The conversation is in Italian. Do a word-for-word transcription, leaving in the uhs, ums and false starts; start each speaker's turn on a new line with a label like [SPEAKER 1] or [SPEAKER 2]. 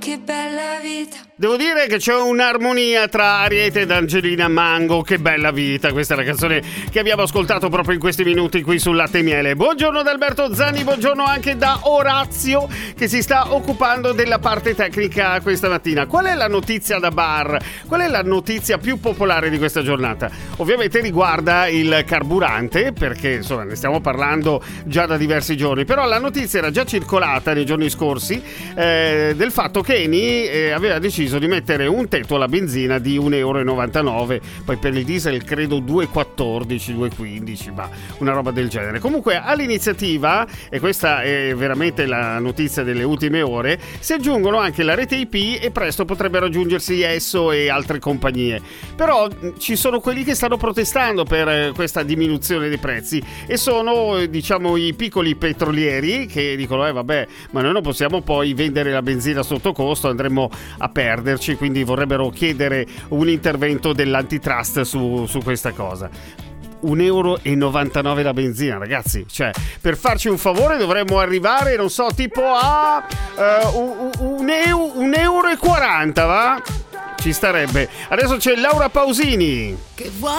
[SPEAKER 1] che bella vita.
[SPEAKER 2] Devo dire che c'è un'armonia tra Ariete ed Angelina Mango. Che bella vita, questa è la canzone che abbiamo ascoltato proprio in questi minuti qui sul Latte e Miele. Buongiorno da Alberto Zanni, buongiorno anche da Orazio che si sta occupando della parte tecnica questa mattina. Qual è la notizia da bar? Qual è la notizia più popolare di questa giornata? Ovviamente riguarda il carburante, perché insomma ne stiamo parlando già da diversi giorni, però la notizia era già circolata nei giorni scorsi eh, del fatto che Eni eh, aveva deciso di mettere un tetto alla benzina di un euro e novantanove, poi per il diesel credo due e quattordici, due e quindici, ma una roba del genere. Comunque all'iniziativa, e questa è veramente la notizia delle ultime ore, si aggiungono anche la rete I P e presto potrebbero aggiungersi Esso e altre compagnie. Però ci sono quelli che stanno protestando per questa diminuzione dei prezzi e sono diciamo i piccoli petrolieri che dicono eh vabbè, ma noi non possiamo poi vendere la benzina sotto costo, andremmo a perderci, quindi vorrebbero chiedere un intervento dell'antitrust su, su questa cosa. un euro e novantanove la benzina, ragazzi, cioè per farci un favore dovremmo arrivare, non so, tipo a uh, un, un, euro, un euro e quaranta, va? Ci starebbe. Adesso c'è Laura Pausini.
[SPEAKER 1] Che vuoi